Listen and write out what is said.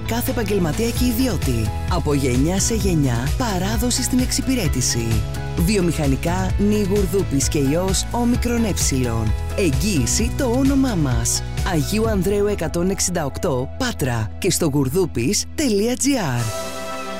κάθε επαγγελματία και ιδιώτη. Από γενιά σε γενιά, παράδοση στην εξυπηρέτηση. Βιομηχανικά Νη Γουρδούπης και Υιός Όμικρον Ε. Εγγύηση το όνομά μας. Αγίου Ανδρέου 168 Πάτρα και στο γουρδούπης.gr.